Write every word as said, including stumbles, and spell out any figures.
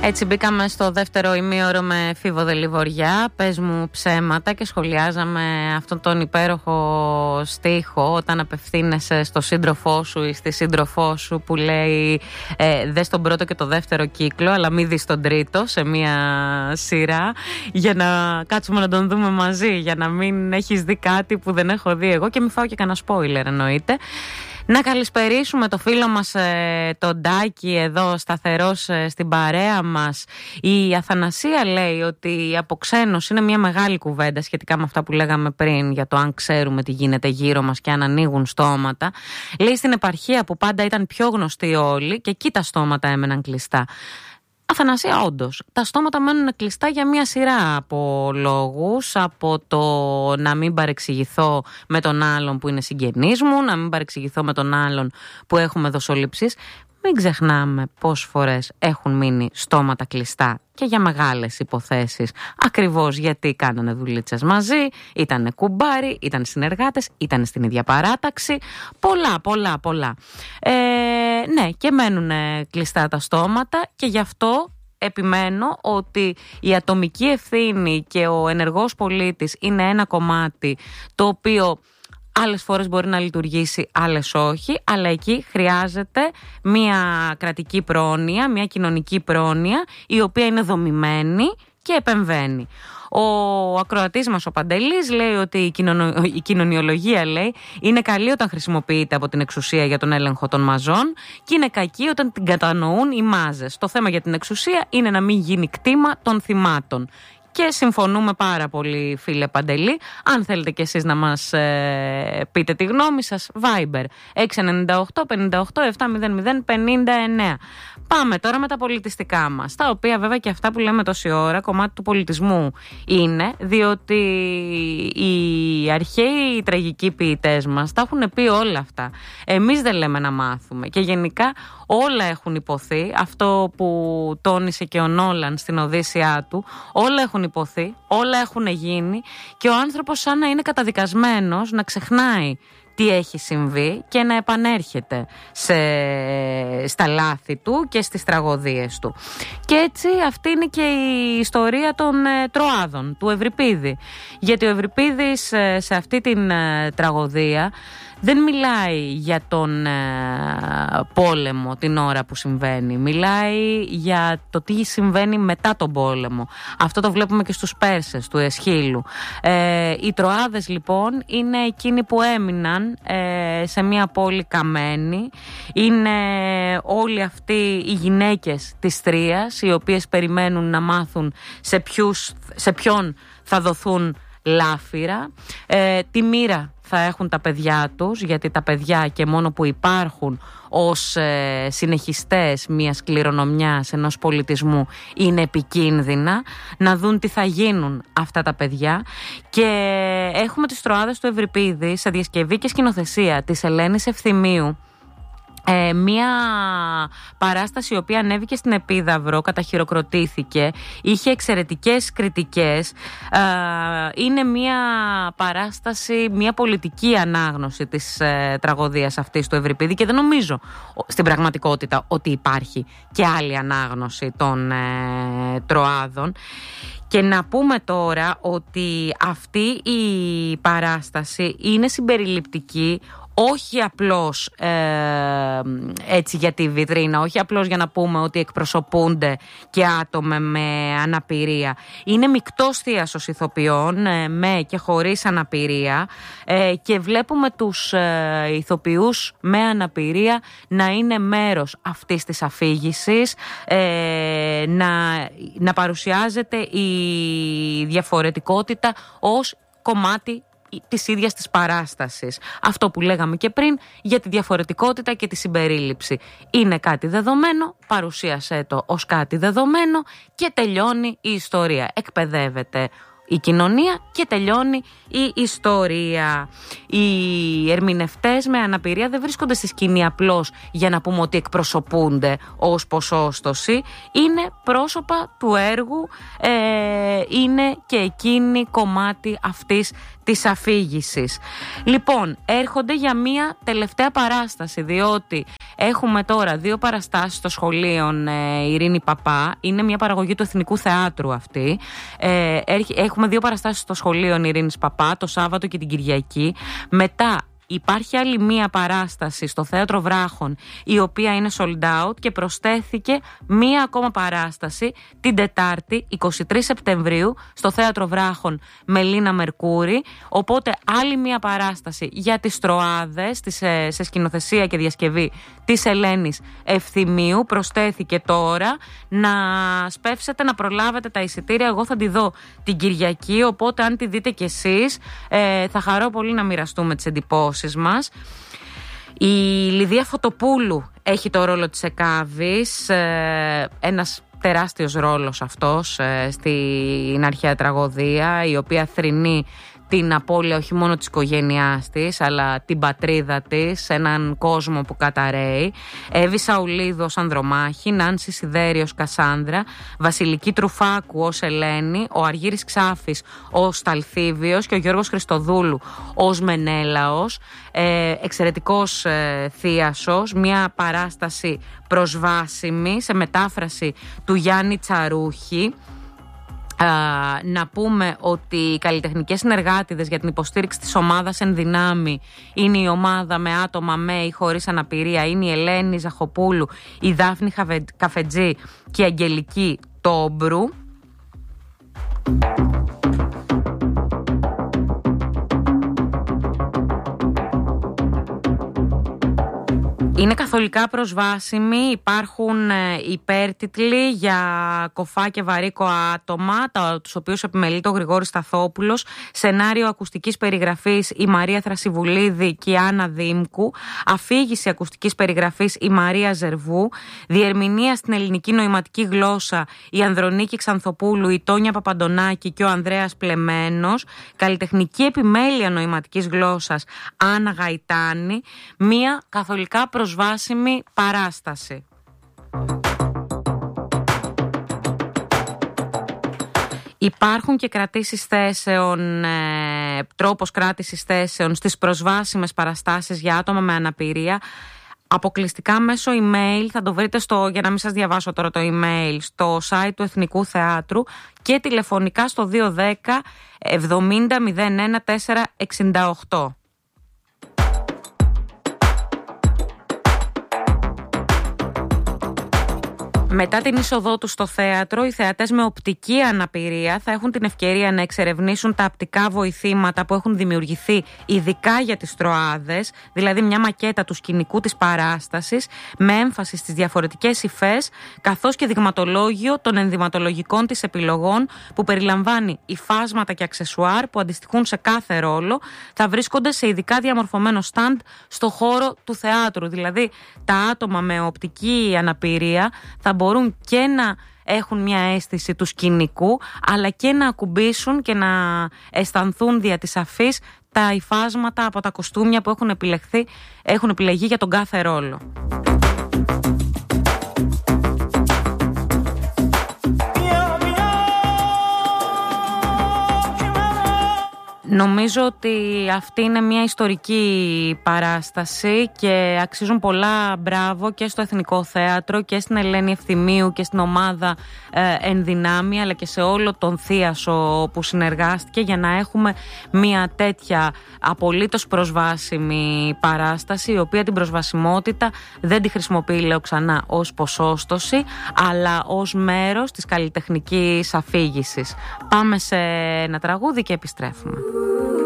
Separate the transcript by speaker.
Speaker 1: Έτσι μπήκαμε στο δεύτερο ημίωρο με Φίβο Δελιβοριά. Πες μου ψέματα και σχολιάζαμε αυτόν τον υπέροχο στίχο όταν απευθύνεσαι στο σύντροφό σου ή στη σύντροφό σου που λέει ε, δες τον πρώτο και το δεύτερο κύκλο αλλά μην δεις τον τρίτο σε μία σειρά για να κάτσουμε να τον δούμε μαζί, για να μην έχεις δει κάτι που δεν έχω δει εγώ και μην φάω και κανένα spoiler εννοείται. Να καλησπερίσουμε το φίλο μας ε, τον Τάκη εδώ σταθερός ε, στην παρέα μας. Η Αθανασία λέει ότι η αποξένωση είναι μια μεγάλη κουβέντα σχετικά με αυτά που λέγαμε πριν για το αν ξέρουμε τι γίνεται γύρω μας και αν ανοίγουν στόματα. Λέει στην επαρχία που πάντα ήταν πιο γνωστοί όλοι και εκεί τα στόματα έμεναν κλειστά. Αθανασία, όντως, τα στόματα μένουν κλειστά για μια σειρά από λόγους, από το να μην παρεξηγηθώ με τον άλλον που είναι συγγενής μου, να μην παρεξηγηθώ με τον άλλον που έχουμε δοσολήψεις. Μην ξεχνάμε πόσες φορές έχουν μείνει στόματα κλειστά και για μεγάλες υποθέσεις. Ακριβώς γιατί κάνανε δουλίτσες μαζί, ήτανε κουμπάρι, ήταν συνεργάτες, ήταν στην ίδια παράταξη. Πολλά, πολλά, πολλά. Ε, ναι, και μένουν κλειστά τα στόματα και γι' αυτό επιμένω ότι η ατομική ευθύνη και ο ενεργός πολίτης είναι ένα κομμάτι το οποίο άλλες φορές μπορεί να λειτουργήσει, άλλες όχι, αλλά εκεί χρειάζεται μια κρατική πρόνοια, μια κοινωνική πρόνοια, η οποία είναι δομημένη και επεμβαίνει. Ο ακροατής μας ο Παντελής λέει ότι η, κοινωνο... η κοινωνιολογία λέει, είναι καλή όταν χρησιμοποιείται από την εξουσία για τον έλεγχο των μαζών και είναι κακή όταν την κατανοούν οι μάζες. Το θέμα για την εξουσία είναι να μην γίνει κτήμα των θυμάτων. Και συμφωνούμε πάρα πολύ, φίλε Παντελή. Αν θέλετε κι εσείς να μας ε, πείτε τη γνώμη σας, Viber έξι εννιά οκτώ πενήντα οκτώ επτακόσια πενήντα εννέα. Πάμε τώρα με τα πολιτιστικά μας, τα οποία βέβαια και αυτά που λέμε τόση ώρα κομμάτι του πολιτισμού είναι, διότι οι αρχαίοι τραγικοί ποιητές μας τα έχουν πει όλα αυτά. Εμείς δεν λέμε να μάθουμε και γενικά όλα έχουν υποθεί, αυτό που τόνισε και ο Νόλαν στην Οδύσσειά του, όλα έχουν υποθεί, όλα έχουν γίνει και ο άνθρωπος σαν να είναι καταδικασμένος να ξεχνάει τι έχει συμβεί και να επανέρχεται σε, στα λάθη του και στις τραγωδίες του. Και έτσι αυτή είναι και η ιστορία των ε, Τροάδων, του Ευρυπίδη. Γιατί ο Ευρυπίδης ε, σε αυτή την ε, τραγωδία δεν μιλάει για τον ε, πόλεμο την ώρα που συμβαίνει. Μιλάει για το τι συμβαίνει μετά τον πόλεμο. Αυτό το βλέπουμε και στους Πέρσες του Εσχύλου. Ε, οι Τροάδες λοιπόν είναι εκείνοι που έμειναν ε, σε μια πόλη καμένη. Είναι όλοι αυτοί οι γυναίκες της Τρίας, οι οποίες περιμένουν να μάθουν σε, ποιους, σε ποιον θα δοθούν λάφυρα. Ε, τη μοίρα θα έχουν τα παιδιά τους, γιατί τα παιδιά και μόνο που υπάρχουν ως ε, συνεχιστές μιας κληρονομιάς, ενός πολιτισμού, είναι επικίνδυνα, να δουν τι θα γίνουν αυτά τα παιδιά. Και έχουμε τις Τροάδες του Ευρυπίδη σε διασκευή και σκηνοθεσία της Ελένης Ευθυμίου. Ε, μια παράσταση η οποία ανέβηκε στην Επίδαυρο, καταχειροκροτήθηκε, είχε εξαιρετικές κριτικές. Ε, είναι μια παράσταση, μια πολιτική ανάγνωση της ε, τραγωδίας αυτής του Ευρυπίδη και δεν νομίζω στην πραγματικότητα ότι υπάρχει και άλλη ανάγνωση των ε, Τροάδων. Και να πούμε τώρα ότι αυτή η παράσταση είναι συμπεριληπτική, όχι απλώς ε, έτσι για τη βιτρίνα, όχι απλώς για να πούμε ότι εκπροσωπούνται και άτομα με αναπηρία. Είναι μεικτός θίασος ηθοποιών, ε, με και χωρίς αναπηρία, ε, και βλέπουμε τους ε, ηθοποιούς με αναπηρία να είναι μέρος αυτής της αφήγησης, ε, να, να παρουσιάζεται η διαφορετικότητα ως κομμάτι της ίδιας της παράστασης. Αυτό που λέγαμε και πριν για τη διαφορετικότητα και τη συμπερίληψη. Είναι κάτι δεδομένο, παρουσίασέ το ως κάτι δεδομένο και τελειώνει η ιστορία. Εκπαιδεύεται η κοινωνία και τελειώνει η ιστορία. Οι ερμηνευτές με αναπηρία δεν βρίσκονται στη σκηνή απλώς για να πούμε ότι εκπροσωπούνται ως ποσόστοση. Είναι πρόσωπα του έργου, ε, είναι και εκείνη κομμάτι αυτής της αφήγησης. Λοιπόν, έρχονται για μία τελευταία παράσταση, διότι έχουμε τώρα δύο παραστάσεις στο σχολείο ε, Ειρήνη Παπά. Είναι μια παραγωγή του Εθνικού Θεάτρου αυτή. Ε, έχουμε δύο παραστάσεις στο σχολείο Ειρήνης Παπά, το Σάββατο και την Κυριακή. Μετά υπάρχει άλλη μία παράσταση στο Θέατρο Βράχων, η οποία είναι sold out, και προσθέθηκε μία ακόμα παράσταση την Τετάρτη εικοστή τρίτη Σεπτεμβρίου στο Θέατρο Βράχων με Λίνα Μερκούρη. Οπότε άλλη μία παράσταση για τις Τροάδες σε, σε σκηνοθεσία και διασκευή της Ελένης Ευθυμίου προσθέθηκε τώρα. Να σπεύσετε να προλάβετε τα εισιτήρια. Εγώ θα τη δω την Κυριακή, οπότε αν τη δείτε κι εσείς ε, θα χαρώ πολύ να μοιραστούμε τις εντυπώσεις μας. Η Λιδία Φωτοπούλου έχει το ρόλο της Εκάβης, ε, ένας τεράστιος ρόλος αυτός ε, στην αρχαία τραγωδία, η οποία θρηνεί την απώλεια όχι μόνο της οικογένειάς της, αλλά την πατρίδα της σε έναν κόσμο που καταραίει. Εύη Σαουλίδου ως Ανδρομάχη, Νάνση Σιδέριος Κασάνδρα, Βασιλική Τρουφάκου ως Ελένη, ο Αργύρης Ξάφης ως Ταλθίβιος και ο Γιώργος Χριστοδούλου ως Μενέλαος. Ε, εξαιρετικός ε, θίασος, μια παράσταση προσβάσιμη σε μετάφραση του Γιάννη Τσαρούχη. Uh, να πούμε ότι οι καλλιτεχνικές συνεργάτηδες για την υποστήριξη της ομάδας Εν Δυνάμει είναι η ομάδα με άτομα με ή χωρίς αναπηρία, είναι η Ελένη Ζαχοπούλου, η Δάφνη Καφετζή και η Αγγελική Τόμπρου. Είναι καθολικά προσβάσιμοι, υπάρχουν υπέρτιτλοι για κοφά και βαρύκο άτομα, τους οποίους επιμελείται ο Γρηγόρης Σταθόπουλος, σενάριο ακουστικής περιγραφής η Μαρία Θρασιβουλίδη και η Άννα Δήμκου, αφήγηση ακουστικής περιγραφής η Μαρία Ζερβού, διερμηνία στην ελληνική νοηματική γλώσσα η Ανδρονίκη Ξανθοπούλου, η Τόνια Παπαντονάκη και ο Ανδρέας Πλεμένος, καλλιτεχνική επιμέλεια νοηματικής γλώσσας Άννα Γαϊτάνη, μία καθολικά προσβάσιμη προσβάσιμη παράσταση. Υπάρχουν και κρατήσεις θέσεων, ε, τρόπος κράτησης θέσεων στις προσβάσιμες παραστάσεις για άτομα με αναπηρία. Αποκλειστικά μέσω email, θα το βρείτε στο, για να μην σας διαβάσω τώρα το email, στο site του Εθνικού Θεάτρου, και τηλεφωνικά στο δύο ένα μηδέν εβδομήντα μηδέν ένα τέσσερα εξήντα οκτώ. Μετά την είσοδό τους στο θέατρο, οι θεατές με οπτική αναπηρία θα έχουν την ευκαιρία να εξερευνήσουν τα απτικά βοηθήματα που έχουν δημιουργηθεί ειδικά για τις Τροάδες, δηλαδή μια μακέτα του σκηνικού της παράστασης με έμφαση στις διαφορετικές υφές, καθώς και δειγματολόγιο των ενδυματολογικών της επιλογών που περιλαμβάνει υφάσματα και αξεσουάρ που αντιστοιχούν σε κάθε ρόλο, θα βρίσκονται σε ειδικά διαμορφωμένο στάντ στο χώρο του θεάτρου. Δηλαδή τα άτομα με οπτική αναπηρία θα μπορούν και να έχουν μια αίσθηση του σκηνικού, αλλά και να ακουμπήσουν και να αισθανθούν δια της αφής τα υφάσματα από τα κοστούμια που έχουν επιλεχθεί, έχουν επιλεγεί για τον κάθε ρόλο. Νομίζω ότι αυτή είναι μια ιστορική παράσταση και αξίζουν πολλά μπράβο και στο Εθνικό Θέατρο και στην Ελένη Ευθυμίου και στην ομάδα ε, Εν Δυνάμει, αλλά και σε όλο τον θίασο που συνεργάστηκε για να έχουμε μια τέτοια απολύτως προσβάσιμη παράσταση, η οποία την προσβασιμότητα δεν τη χρησιμοποιεί, λέω ξανά, ως ποσόστοση, αλλά ως μέρος της καλλιτεχνικής αφήγησης. Πάμε σε ένα τραγούδι και επιστρέφουμε.